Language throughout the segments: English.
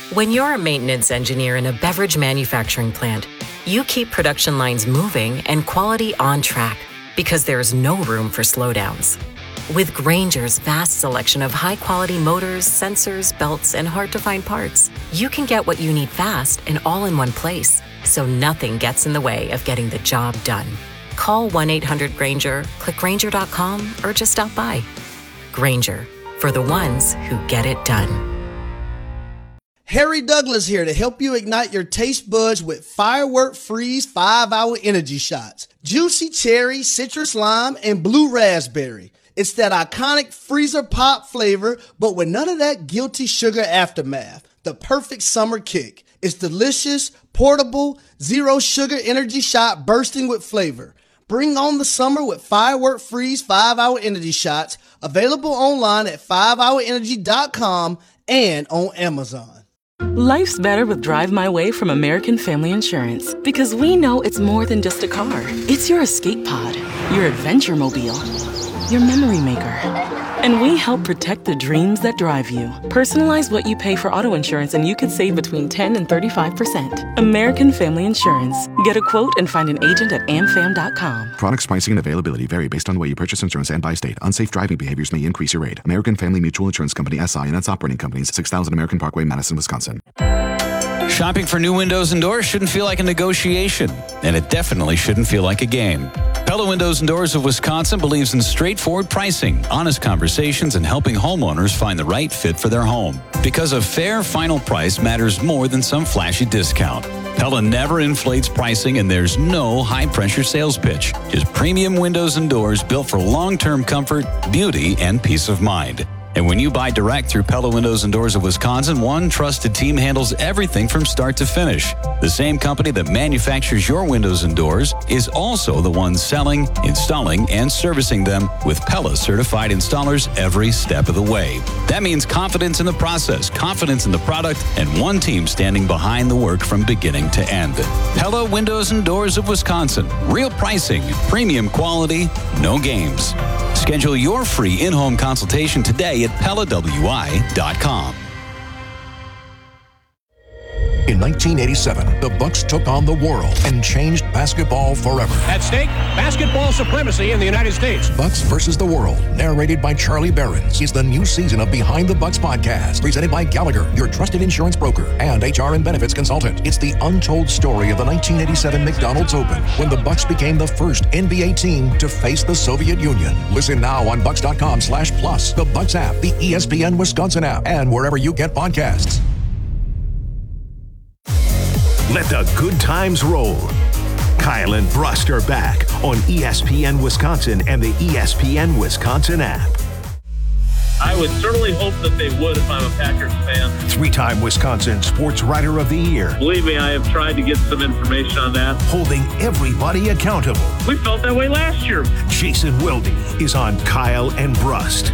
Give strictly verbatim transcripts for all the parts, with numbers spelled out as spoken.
When you're a maintenance engineer in a beverage manufacturing plant, you keep production lines moving and quality on track because there's no room for slowdowns. With Grainger's vast selection of high-quality motors, sensors, belts, and hard-to-find parts, you can get what you need fast and all in one place, so nothing gets in the way of getting the job done. Call one eight hundred Grainger, click Grainger dot com, or just stop by. Grainger, for the ones who get it done. Harry Douglas here to help you ignite your taste buds with Firework Freeze five hour Energy Shots. Juicy cherry, citrus lime, and blue raspberry. It's that iconic freezer pop flavor, but with none of that guilty sugar aftermath. The perfect summer kick. It's delicious, portable, zero sugar energy shot bursting with flavor. Bring on the summer with Firework Freeze five hour Energy Shots. Available online at five hour energy dot com and on Amazon. Life's better with Drive My Way from American Family Insurance because we know it's more than just a car. It's your escape pod, your adventure mobile, your memory maker. And we help protect the dreams that drive you. Personalize what you pay for auto insurance and you could save between ten and thirty-five percent. American Family Insurance. Get a quote and find an agent at a m fam dot com. Products, pricing, and availability vary based on the way you purchase insurance and by state. Unsafe driving behaviors may increase your rate. American Family Mutual Insurance Company, S I and its operating companies, six thousand American Parkway, Madison, Wisconsin. Shopping for new windows and doors shouldn't feel like a negotiation, and it definitely shouldn't feel like a game. Pella Windows and Doors of Wisconsin believes in straightforward pricing, honest conversations, and helping homeowners find the right fit for their home. Because a fair final price matters more than some flashy discount. Pella never inflates pricing, and there's no high-pressure sales pitch. Just premium windows and doors built for long-term comfort, beauty, and peace of mind. And when you buy direct through Pella Windows and Doors of Wisconsin, one trusted team handles everything from start to finish. The same company that manufactures your windows and doors is also the one selling, installing, and servicing them with Pella certified installers every step of the way. That means confidence in the process, confidence in the product, and one team standing behind the work from beginning to end. Pella Windows and Doors of Wisconsin. Real pricing, premium quality, no games. Schedule your free in-home consultation today at pella w i dot com. In nineteen eighty-seven, the Bucks took on the world and changed basketball forever. At stake, basketball supremacy in the United States. Bucks versus the World, narrated by Charlie Behrens, is the new season of Behind the Bucks podcast, presented by Gallagher, your trusted insurance broker and H R and benefits consultant. It's the untold story of the nineteen eighty-seven McDonald's Open, when the Bucks became the first N B A team to face the Soviet Union. Listen now on bucks dot com slash plus, the Bucks app, the E S P N Wisconsin app, and wherever you get podcasts. Let the good times roll. Kyle and Brust are back on E S P N Wisconsin and the E S P N Wisconsin app. I would certainly hope that they would if I'm a Packers fan. Three-time Wisconsin Sports Writer of the Year. Believe me, I have tried to get some information on that. Holding everybody accountable. We felt that way last year. Jason Wilde is on Kyle and Brust.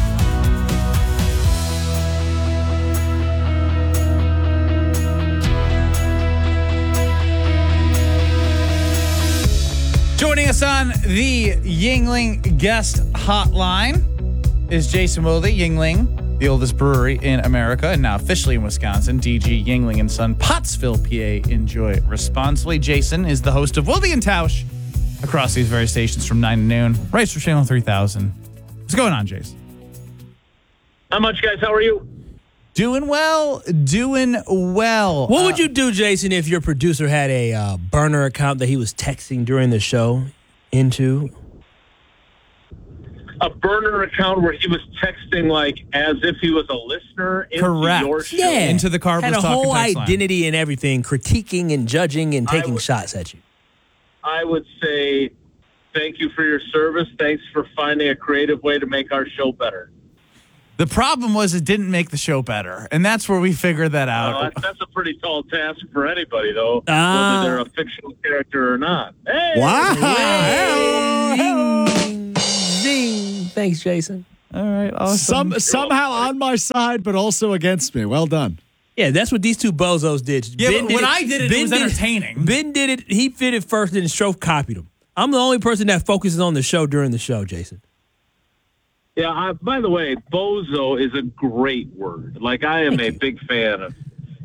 Joining us on the Yuengling guest hotline is Jason Wilde. Yuengling, the oldest brewery in America and now officially in Wisconsin. D G Yuengling and Son, Pottsville, P A. Enjoy responsibly. Jason is the host of Wilde and Tausch across these various stations from nine to noon. Right for Channel three thousand. What's going on, Jason? Not much, guys. How are you? Doing well, doing well. What uh, would you do, Jason, if your producer had a uh, burner account that he was texting during the show into? A burner account where he was texting like as if he was a listener into Correct. your show. Yeah. Into the Cardinals Had a Talking whole text identity line. And everything, critiquing and judging and taking would, shots at you. I would say thank you for your service. Thanks for finding a creative way to make our show better. The problem was it didn't make the show better, and that's where we figured that out. Uh, that's, that's a pretty tall task for anybody, though, uh, whether they're a fictional character or not. Hey! Wow! Zing, zing. Thanks, Jason. All right. Awesome. Some, somehow on my side, but also against me. Well done. Yeah, that's what these two bozos did. Yeah, Ben but did when it, I did it, Ben it was did entertaining. Ben did it. He fit it first, and Strofe copied him. I'm the only person that focuses on the show during the show, Jason. Yeah, I, by the way, bozo is a great word. Like, I am a big fan of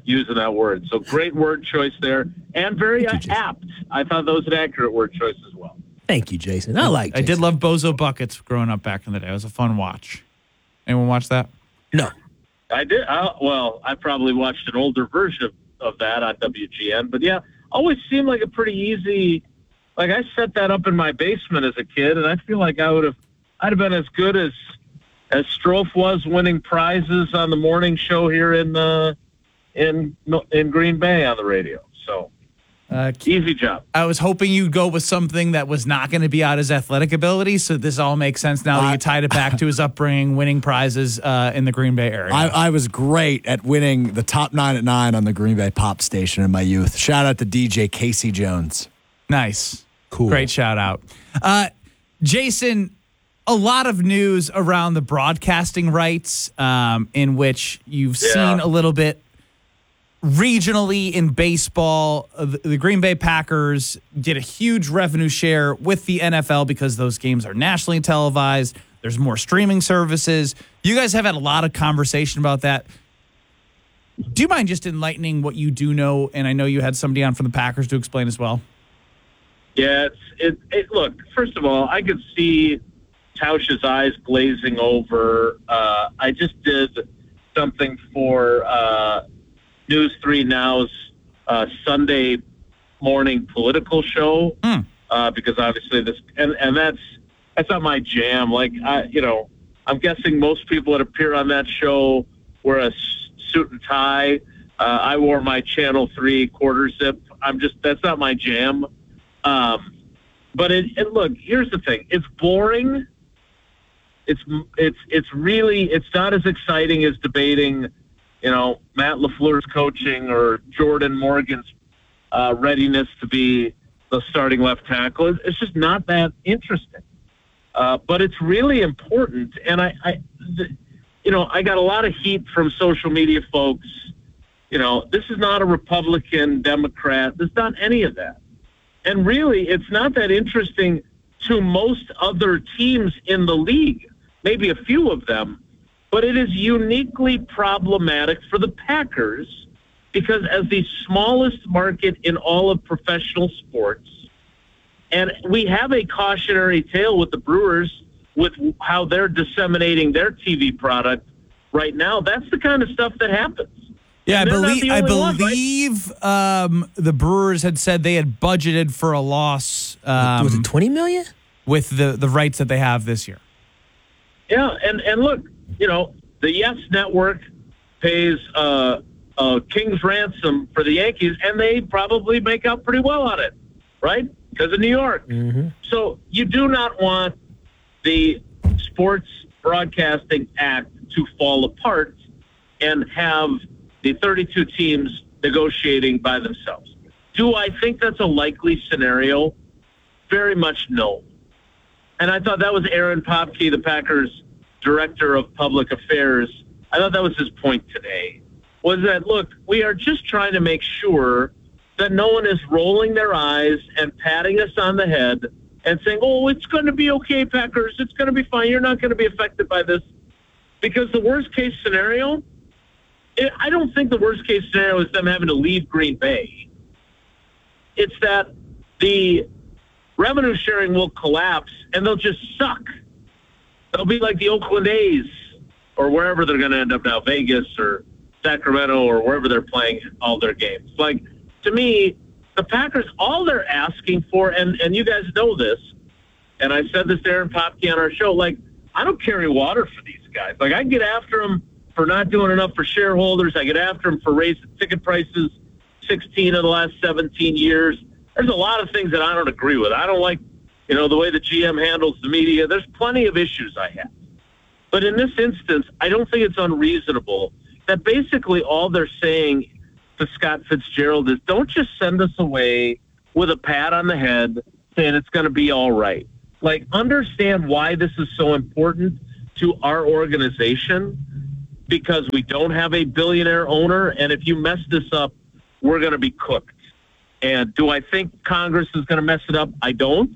using that word. So great word choice there, and very Thank you, apt. I thought that was an accurate word choice as well. Thank you, Jason. I like I Jason. did love Bozo Buckets growing up back in the day. It was a fun watch. Anyone watch that? No. I did. I, well, I probably watched an older version of, of that on W G N, but yeah, always seemed like a pretty easy. Like I set that up in my basement as a kid, and I feel like I would have, I'd have been as good as as Strofe was winning prizes on the morning show here in uh, in in Green Bay on the radio. So uh, easy job. I was hoping you'd go with something that was not going to be out his athletic ability, so this all makes sense now that you tied it back to his upbringing, winning prizes uh, in the Green Bay area. I, I was great at winning the top nine at nine on the Green Bay Pop Station in my youth. Shout out to D J Casey Jones. Nice. Cool. Great shout out. Uh, Jason, a lot of news around the broadcasting rights um, in which you've Yeah. seen a little bit regionally in baseball. Uh, the, the Green Bay Packers get a huge revenue share with the N F L because those games are nationally televised. There's more streaming services. You guys have had a lot of conversation about that. Do you mind just enlightening what you do know? And I know you had somebody on from the Packers to explain as well. Yeah, it's, it, it, look, first of all, I could see Tausch's eyes glazing over. Uh, I just did something for uh, News three Now's uh, Sunday morning political show mm. uh, because obviously this, and, and that's that's not my jam. Like, I, you know, I'm guessing most people that appear on that show wear a suit and tie. Uh, I wore my Channel three quarter zip. I'm just, that's not my jam. Um, but it, it, look, here's the thing. It's boring. It's, it's, it's really, it's not as exciting as debating, you know, Matt LaFleur's coaching or Jordan Morgan's uh, readiness to be the starting left tackle. It's just not that interesting. Uh, but it's really important. And I, I the, you know, I got a lot of heat from social media folks. You know, this is not a Republican, Democrat. There's not any of that. And really, it's not that interesting to most other teams in the league, maybe a few of them, but it is uniquely problematic for the Packers because as the smallest market in all of professional sports, and we have a cautionary tale with the Brewers with how they're disseminating their T V product right now. That's the kind of stuff that happens. Yeah, I believe I one, believe right? um, the Brewers had said they had budgeted for a loss. Um, Was it twenty million dollars? With the, the rights that they have this year. Yeah, and, and look, you know, the Yes Network pays uh, a king's ransom for the Yankees, and they probably make out pretty well on it, right? Because of New York. Mm-hmm. So you do not want the Sports Broadcasting Act to fall apart and have the thirty-two teams negotiating by themselves. Do I think that's a likely scenario? Very much no. And I thought that was Aaron Popke, the Packers Director of Public Affairs. I thought that was his point today, was that, look, we are just trying to make sure that no one is rolling their eyes and patting us on the head and saying, oh, it's going to be okay, Packers. It's going to be fine. You're not going to be affected by this. Because the worst-case scenario, I don't think the worst-case scenario is them having to leave Green Bay. It's that the revenue sharing will collapse, and they'll just suck. They'll be like the Oakland A's or wherever they're going to end up now, Vegas or Sacramento or wherever they're playing all their games. Like, to me, the Packers, all they're asking for, and, and you guys know this, and I said this to Aaron Popke on our show, like, I don't carry water for these guys. Like, I get after them for not doing enough for shareholders. I get after them for raising ticket prices sixteen of the last seventeen years. There's a lot of things that I don't agree with. I don't like, you know, the way the G M handles the media. There's plenty of issues I have. But in this instance, I don't think it's unreasonable that basically all they're saying to Scott Fitzgerald is don't just send us away with a pat on the head saying it's going to be all right. Like, understand why this is so important to our organization, because we don't have a billionaire owner, and if you mess this up, we're going to be cooked. And do I think Congress is going to mess it up? I don't.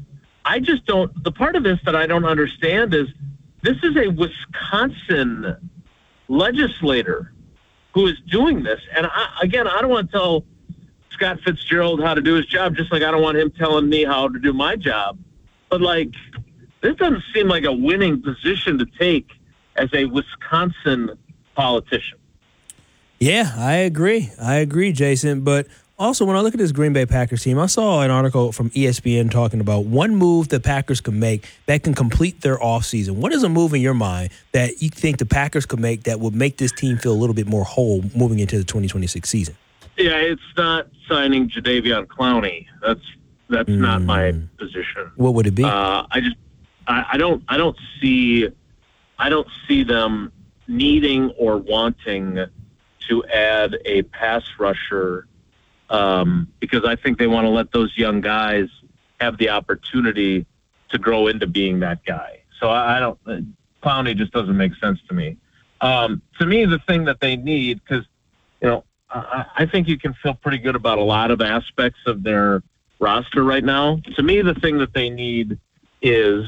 I just don't. The part of this that I don't understand is this is a Wisconsin legislator who is doing this. And I, again, I don't want to tell Scott Fitzgerald how to do his job, just like I don't want him telling me how to do my job. But, like, this doesn't seem like a winning position to take as a Wisconsin politician. Yeah, I agree. I agree, Jason. But also, when I look at this Green Bay Packers team, I saw an article from E S P N talking about one move the Packers can make that can complete their offseason. What is a move in your mind that you think the Packers could make that would make this team feel a little bit more whole moving into the twenty twenty-six season? Yeah, it's not signing Jadeveon Clowney. That's that's mm. not my position. What would it be? Uh, I just I, I don't I don't see I don't see them needing or wanting to add a pass rusher um, because I think they want to let those young guys have the opportunity to grow into being that guy. So I, I don't uh, Clowney just doesn't make sense to me. Um, to me, the thing that they need, because you know. I think you can feel pretty good about a lot of aspects of their roster right now. To me, the thing that they need is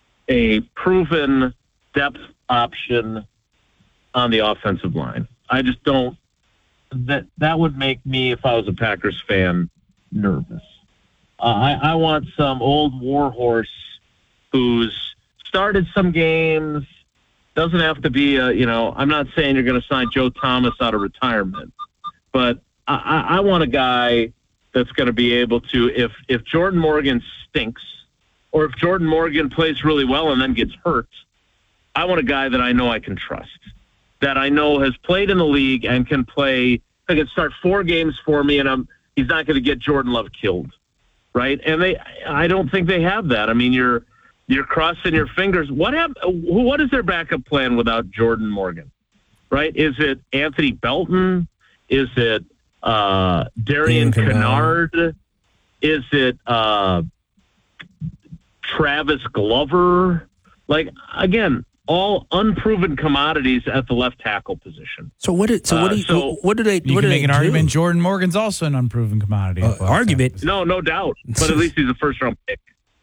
a proven depth option on the offensive line. I just don't that that would make me, if I was a Packers fan, nervous. Uh, I, I want some old warhorse who's started some games. Doesn't have to be a, you know, I'm not saying you're going to sign Joe Thomas out of retirement. But I, I want a guy that's going to be able to, if, if Jordan Morgan stinks, or if Jordan Morgan plays really well and then gets hurt, I want a guy that I know I can trust, that I know has played in the league and can play, I can start four games for me, and I'm, he's not going to get Jordan Love killed, right? And they, I don't think they have that. I mean, you're you're crossing your fingers. What have, what is their backup plan without Jordan Morgan, right? Is it Anthony Belton? Is it uh, Darian Kennard? Is it uh, Travis Glover? Like, again, all unproven commodities at the left tackle position. So what? Did, so what? Do you, uh, so what do they? You what can do make they an do? argument. Jordan Morgan's also an unproven commodity. Uh, argument? No, no doubt. But at least he's a first round pick.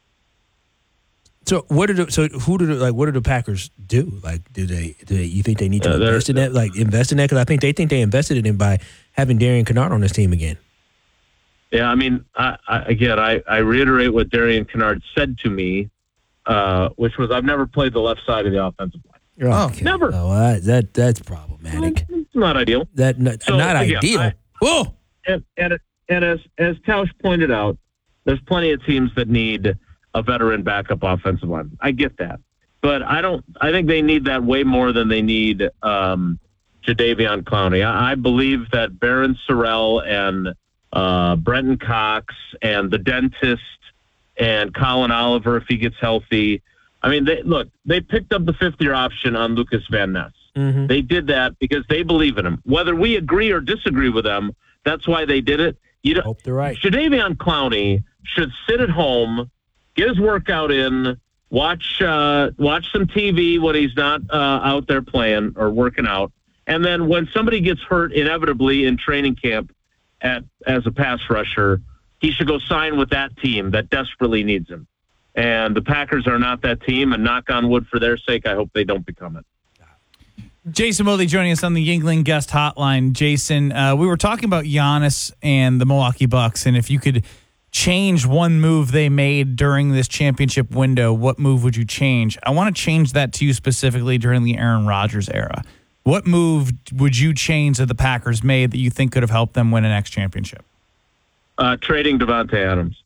So what did? So who did? Like, what do the Packers do? Like, do they? Do they? You think they need to uh, invest in that? Like, invest in that? Because I think they think they invested in him by having Darian Kennard on this team again. Yeah, I mean, I, I, again, I, I reiterate what Darian Kennard said to me, uh, which was, I've never played the left side of the offensive line. Oh, okay. Never. Oh, that, that that's problematic. It's not ideal. That not, so, not again, ideal. I, Whoa. And, and and as as Tausch pointed out, there's plenty of teams that need a veteran backup offensive line. I get that, but I don't. I think they need that way more than they need um, Jadeveon Clowney. I, I believe that Barron Sorrell and uh, Brenton Cox and the dentist and Colin Oliver, if he gets healthy. I mean, they look. They picked up the fifth-year option on Lucas Van Ness. Mm-hmm. They did that because they believe in him. Whether we agree or disagree with them, that's why they did it. You don't, hope they're right. Jadeveon Clowney should sit at home, get his workout in, watch uh, watch some T V when he's not uh, out there playing or working out, and then when somebody gets hurt inevitably in training camp at as a pass rusher, he should go sign with that team that desperately needs him. And the Packers are not that team, and knock on wood for their sake, I hope they don't become it. Jason Motley joining us on the Yingling Guest Hotline. Jason, uh, we were talking about Giannis and the Milwaukee Bucks, and if you could change one move they made during this championship window, what move would you change? I want to change that to you specifically during the Aaron Rodgers era. What move would you change that the Packers made that you think could have helped them win an next championship? Uh, trading Devontae Adams.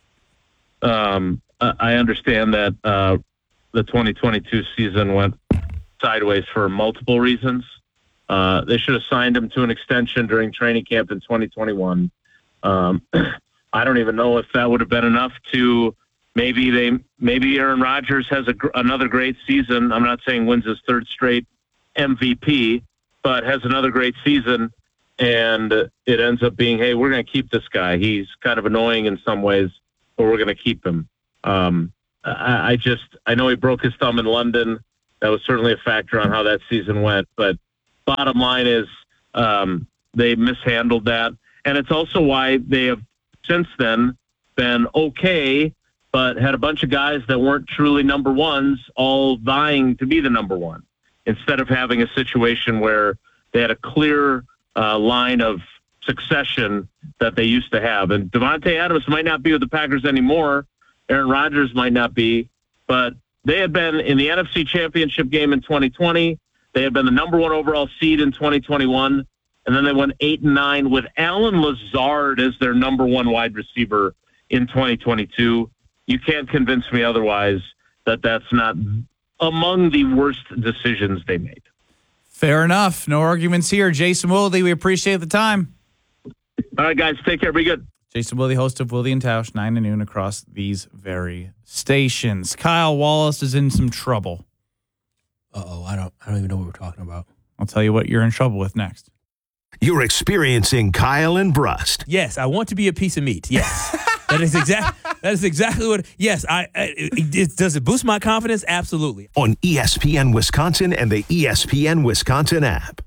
Um, I understand that uh, the twenty twenty-two season went sideways for multiple reasons. Uh, they should have signed him to an extension during training camp in twenty twenty-one. Um, I don't even know if that would have been enough to maybe they maybe Aaron Rodgers has a, another great season. I'm not saying wins his third straight M V P, but has another great season, and it ends up being, hey, we're going to keep this guy. He's kind of annoying in some ways, but we're going to keep him. Um, I, I just I know he broke his thumb in London. That was certainly a factor on how that season went. But bottom line is um, they mishandled that. And it's also why they have since then been okay, but had a bunch of guys that weren't truly number ones all vying to be the number one. Instead of having a situation where they had a clear uh, line of succession that they used to have. And Devontae Adams might not be with the Packers anymore. Aaron Rodgers might not be, but they had been in the N F C Championship game in twenty twenty. They had been the number one overall seed in twenty twenty-one. And then they went eight and nine with Allen Lazard as their number one wide receiver in twenty twenty-two. You can't convince me otherwise that that's not among the worst decisions they made. Fair enough. No arguments here. Jason Wilde, we appreciate the time. All right, guys. Take care. Be good. Jason Wilde, host of Wilde and Tausch, nine to noon across these very stations. Kyle Wallace is in some trouble. Uh-oh. I don't, I don't even know what we're talking about. I'll tell you what you're in trouble with next. You're experiencing Kyle and Brust. Yes, I want to be a piece of meat. Yes. That is exact. That is exactly what. Yes, I. I it, it, does it boost my confidence? Absolutely. On E S P N Wisconsin and the E S P N Wisconsin app.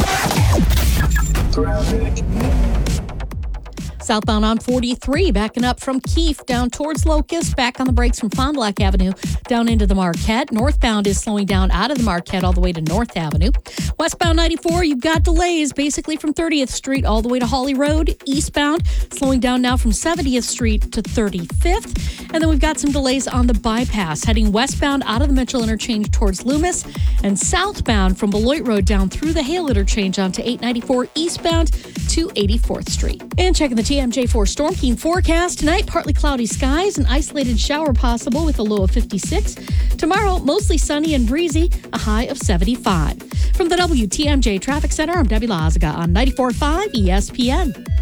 Southbound on forty-three, backing up from Keefe down towards Locust, back on the brakes from Fond du Lac Avenue down into the Marquette. Northbound is slowing down out of the Marquette all the way to North Avenue. Westbound ninety-four, you've got delays basically from thirtieth Street all the way to Hawley Road. Eastbound, slowing down now from seventieth Street to thirty-fifth. And then we've got some delays on the bypass, heading westbound out of the Mitchell Interchange towards Loomis, and southbound from Beloit Road down through the Hale Interchange onto eight ninety-four eastbound to eighty-fourth Street. And checking the T M J four Storm King forecast. Tonight, partly cloudy skies, an isolated shower possible with a low of fifty-six. Tomorrow, mostly sunny and breezy, a high of seventy-five. From the W T M J Traffic Center, I'm Debbie Lazaga on ninety-four point five E S P N.